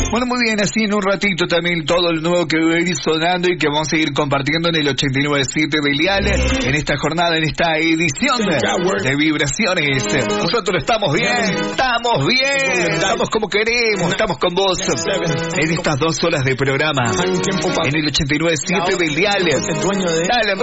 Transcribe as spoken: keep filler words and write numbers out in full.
Bueno, muy bien, así en un ratito también todo lo nuevo que va a ir sonando y que vamos a seguir compartiendo en el ochenta y nueve punto siete del Dial, en esta jornada, en esta edición de Vibraciones. Nosotros estamos bien, estamos bien, estamos como queremos, estamos con vos en estas dos horas de programa, en el ochenta y nueve punto siete del Dial. Dale,